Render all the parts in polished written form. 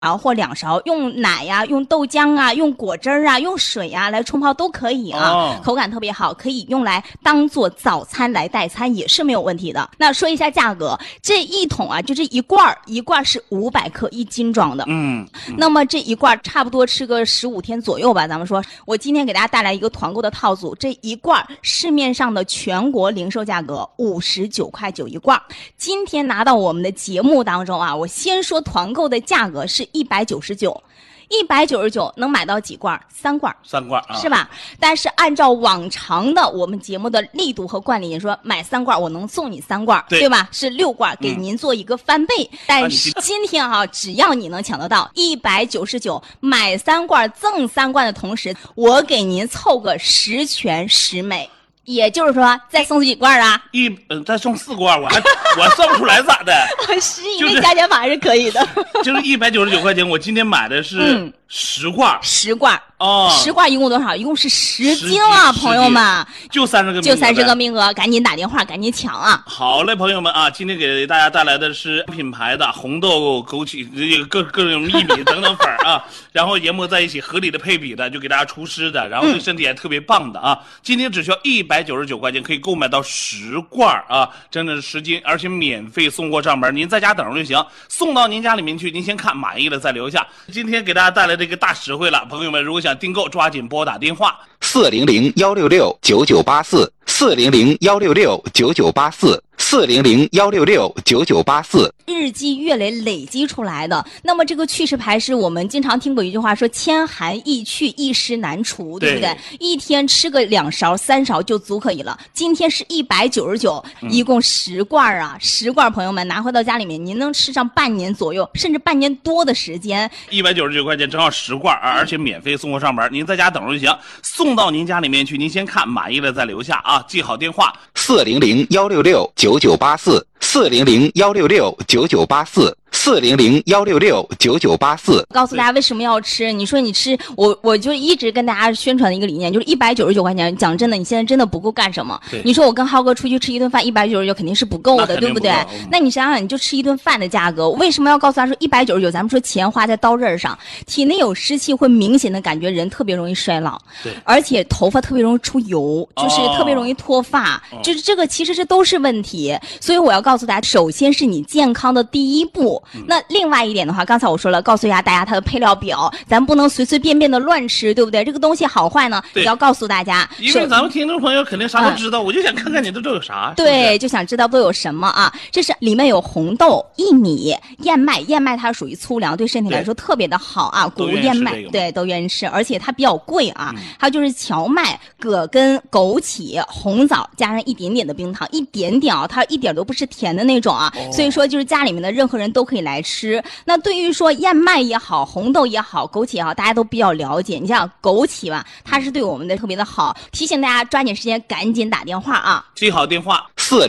勺或2勺，用奶呀、用豆浆啊、用果汁啊、用水啊来冲泡都可以啊，口感特别好，可以用来当做早餐来代餐也是没有问题的。那说一下价格，这一桶啊，就这一罐是500克1斤装的，那么这一罐差不多吃个15天左右吧。咱们说，我今天给大家带来一个团购的套组，这一罐市面上的全国零售价格59.9块一罐，今天拿到我们的节目当中啊，我先说团购的价格是199能买到几罐？3罐啊，是吧？但是按照往常的我们节目的力度和惯例，你说买3罐我能送你3罐，对吧？是6罐，给您做一个翻倍。但是今天啊，只要你能抢得到199，买3罐赠3罐的同时，我给您凑个10全10美。也就是说，再送几罐啊？ 再送4罐，我算不出来咋的 ？11倍加减法还是可以的。 就是199块钱，我今天买的是10罐 ，10罐哦，10罐一共多少？一共是10斤啊，朋友们， 就30个名额，赶紧打电话，赶紧抢啊！ 好嘞，朋友们啊，今天给大家带来的是品牌的红豆、枸杞、各种薏米等等粉啊，然后研磨在一起，合理的配比的，就给大家除湿的，然后对身体还特别棒的啊！今天只需要199块钱可以购买到10罐啊，真的是10斤，而且免费送货上门，您在家等着就行，送到您家里面去，您先看满意了再留下。今天给大家带来这个大实惠了，朋友们如果想订购，抓紧拨打电话 400-166-9984，400-166-9984，400-166-9984。日积月累积出来的。那么这个祛湿牌是我们经常听过一句话说千寒易去，一湿难除，对不对？一天吃个2勺3勺就足可以了。今天是199，一共10罐啊，10罐朋友们拿回到家里面，您能吃上半年左右，甚至半年多的时间。 199块钱正好10罐啊，而且免费送货上门，您在家等着就行，送到您家里面去，您先看满意了再留下啊，记好电话 400-166-9984，400-166-9984，400-166-9984。告诉大家为什么要吃？你说你吃，我就一直跟大家宣传的一个理念，就是199块钱。讲真的，你现在真的不够干什么？你说我跟浩哥出去吃一顿饭，199肯定是不够的，对不对？那你想想，你就吃一顿饭的价格，为什么要告诉他说199？咱们说钱花在刀刃上，体内有湿气会明显的感觉人特别容易衰老， 对， 而且头发特别容易出油，就是特别容易脱发，就是这个其实都是问题。所以我要告诉大家，首先是你健康的第一步。那另外一点的话，刚才我说了，告诉一下大家它的配料表，咱不能随随便便的乱吃，对不对？这个东西好坏呢，也要告诉大家。 因为咱们听众朋友肯定啥都知道，我就想看看你都有啥。 对，就想知道都有什么啊？这是里面有红豆、薏米、燕麦，燕麦它属于粗粮，对身体来说特别的好啊。谷物燕麦，对，都愿意吃，而且它比较贵啊。还有就是荞麦、葛根、枸杞、红枣，加上一点点的冰糖，一点点啊，它一点都不是甜的那种啊。所以说，就是家里面的任何人都可以来吃。那对于说燕麦也好，红豆也好，枸杞也好，大家都比较了解。你像枸杞吧，它是对我们的特别的好。提醒大家抓紧时间，赶紧打电话啊！ 记好电话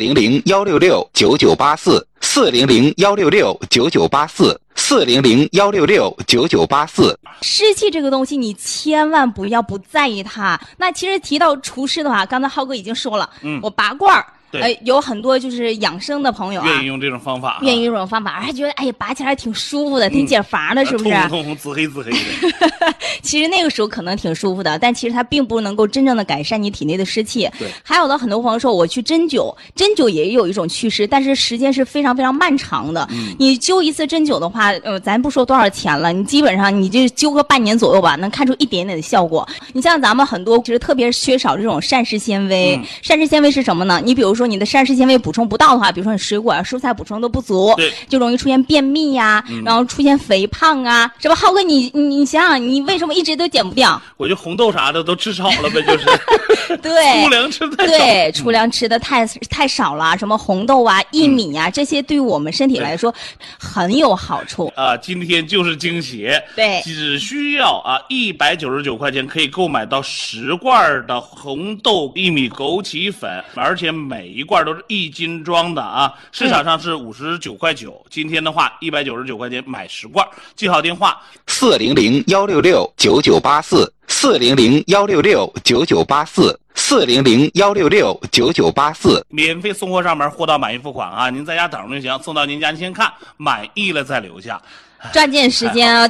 ：400-166-9984，400-166-9984，400-166-9984。湿气这个东西，你千万不要不在意它。那其实提到除湿的话，刚才浩哥已经说了，我拔罐儿。有很多就是养生的朋友啊， 愿意用这种方法， 还觉得哎呀拔起来挺舒服的，挺解乏的，是不是？ 通红紫黑的。 其实那个时候可能挺舒服的，但其实它并不能够真正的改善你体内的湿气。 对， 还有的很多朋友说我去针灸也有一种祛湿，但是时间是非常非常漫长的。你灸一次针灸的话，咱不说多少钱了，你基本上你就灸个半年左右吧，能看出一点点的效果。你像咱们很多其实特别缺少这种膳食纤维，膳食纤维是什么呢？你比如说你的膳食纤维补充不到的话，比如说你水果啊、蔬菜补充都不足，就容易出现便秘呀，然后出现肥胖啊，是吧？浩哥，你想想，你为什么一直都减不掉？ 我就红豆啥的都吃少了呗，就是。 对， 粗粮吃太少。 对，粗粮吃的太少了，什么红豆啊、薏米啊，这些对于我们身体来说很有好处啊。今天就是惊喜， 对， 只需要199块钱可以购买到10罐的红豆、薏米、枸杞粉，而且每一罐都是1斤装的啊。市场上是59块9，今天的话199块钱买10罐。记好电话 ：400-166-9984，400-166-9984，400-166-9984， 免费送货上门，货到满意付款啊！您在家等着就行，送到您家，您先看满意了再留下。 抓紧时间啊！